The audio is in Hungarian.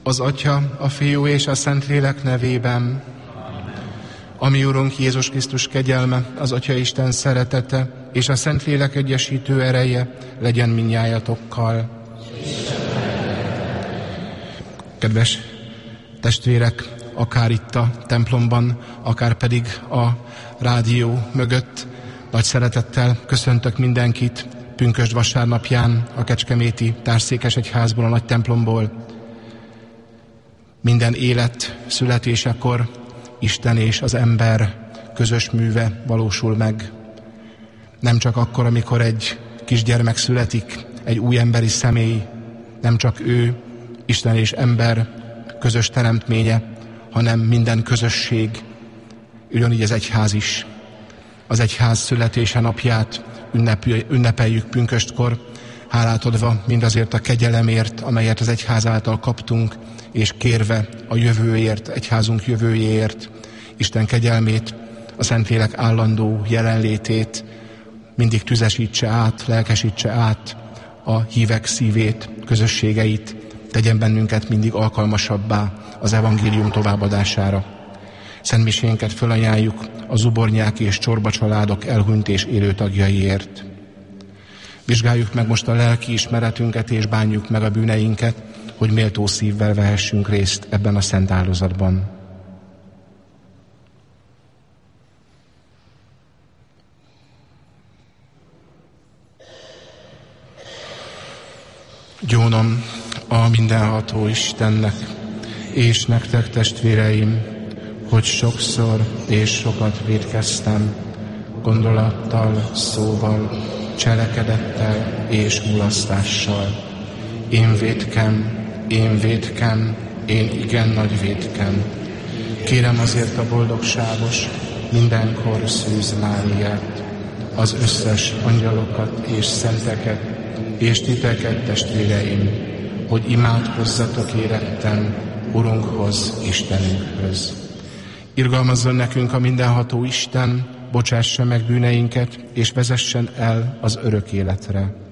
Az Atya, a Fiú és a Szentlélek nevében. A mi Urunk Jézus Krisztus kegyelme, az Atyaisten szeretete és a Szentlélek egyesítő ereje legyen mindnyájatokkal. Kedves testvérek, akár itt a templomban, akár pedig a rádió mögött, nagy szeretettel köszöntök mindenkit pünkösd vasárnapján a kecskeméti Társszékesegyházból, a nagy templomból. Minden élet születésekor Isten és az ember közös műve valósul meg. Nem csak akkor, amikor egy kisgyermek születik, egy új emberi személy, nem csak ő, Isten és ember közös teremtménye, hanem minden közösség, ugyanígy az egyház is. Az egyház születése napját ünnepeljük pünköstkor, hálát adva mindazért a kegyelemért, amelyet az egyház által kaptunk, és kérve a jövőért, egyházunk jövőjéért, Isten kegyelmét, a Szentlélek állandó jelenlétét mindig tüzesítse át, lelkesítse át a hívek szívét, közösségeit, tegyen bennünket mindig alkalmasabbá az evangélium továbbadására. Szentmisénket fölajánljuk a zubornyák és csorba családok elhunyt és élő tagjaiért. Vizsgáljuk meg most a lelki ismeretünket és bánjuk meg a bűneinket, hogy méltó szívvel vehessünk részt ebben a szent áldozatban. Gyónom a mindenható Istennek, és nektek, testvéreim, hogy sokszor és sokat vétkeztem, gondolattal, szóval, cselekedettel és mulasztással. Én vétkem, én igen nagy vétkem. Kérem azért a boldogságos, mindenkor Szűz Máriát, az összes angyalokat és szenteket, és titeket, testvéreim, hogy imádkozzatok érettem Urunkhoz, Istenünkhöz. Irgalmazzon nekünk a mindenható Isten, bocsássa meg bűneinket, és vezessen el az örök életre.